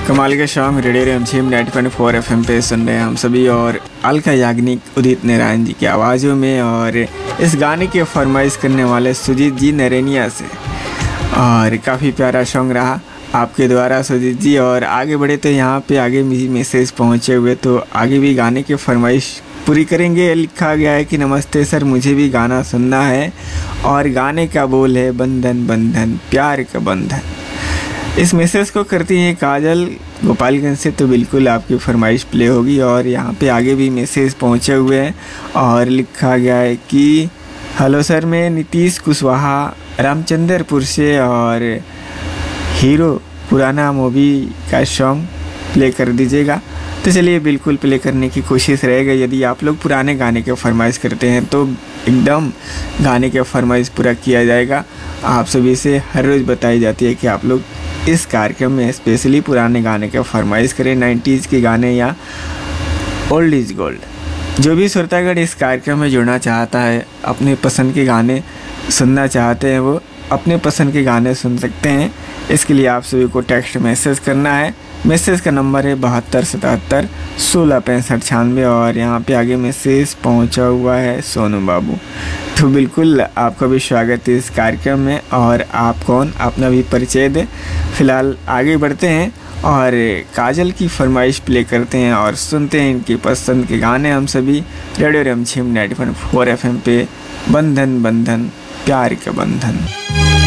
कमाल के song radio रिमझिम 90.4 FM पे सुन रहे हैं हम सभी, और अलका याग्निक उदित नारायण जी की आवाज़ों में। और इस गाने की फरमाइश करने वाले सुजीत जी नरेनिया से, और काफ़ी प्यारा सॉन्ग रहा आपके द्वारा सुजीत जी। और आगे बढ़े तो यहाँ पे आगे भी मैसेज पहुँचे हुए, तो आगे भी गाने की फरमाइश पूरी करेंगे। लिखा गया है कि नमस्ते सर, मुझे भी गाना सुनना है, और गाने का बोल है बंधन बंधन प्यार का बंधन। इस मैसेज को करती हैं काजल गोपालगंज से, तो बिल्कुल आपकी फरमाइश प्ले होगी। और यहाँ पे आगे भी मैसेज पहुँचे हुए हैं, और लिखा गया है कि हेलो सर, मैं नीतीश कुशवाहा रामचंद्रपुर से, और हीरो पुराना मूवी का सॉन्ग प्ले कर दीजिएगा। तो चलिए बिल्कुल प्ले करने की कोशिश रहेगा। यदि आप लोग पुराने गाने के फरमाइश करते हैं तो एकदम गाने के फरमाइश पूरा किया जाएगा। आप सभी से हर रोज़ बताई जाती है कि आप लोग इस कार्यक्रम में स्पेशली पुराने गाने के फरमाइश करें, 90s के गाने या ओल्ड इज़ गोल्ड। जो भी श्रोतागण इस कार्यक्रम में जुड़ना चाहता है, अपने पसंद के गाने सुनना चाहते हैं, वो अपने पसंद के गाने सुन सकते हैं। इसके लिए आप सभी को टेक्स्ट मैसेज करना है। मैसेज का नंबर है 7277 16 65 96, और यहाँ पे आगे मैसेज पहुँचा हुआ है सोनू बाबू। तो बिल्कुल आपका भी स्वागत है इस कार्यक्रम में। और आप कौन, अपना भी परिचय दें। फिलहाल आगे बढ़ते हैं और काजल की फरमाइश प्ले करते हैं और सुनते हैं इनकी पसंद के गाने हम सभी रेडियो रिमझिम 90.4 FM पे। बंधन बंधन प्यार का बंधन।